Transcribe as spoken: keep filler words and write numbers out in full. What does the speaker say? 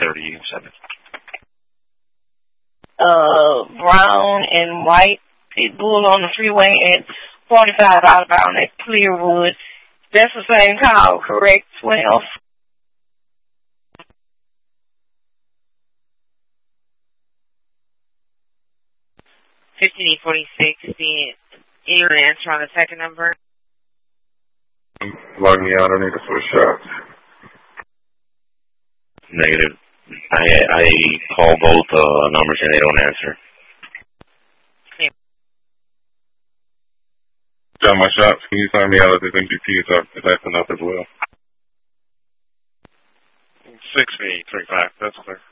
thirty-seven. Uh, brown and white pit bull on the freeway at forty-five outbound at Clearwood. That's the same call, correct? twelve. fifteen forty-six, the ear answer on the second number. Log me out, I need to switch shots. Negative. I I call both uh, numbers and they don't answer. Got my shots. Can you sign me out of this M V P if, I, if that's enough as well? six eight three five, that's clear.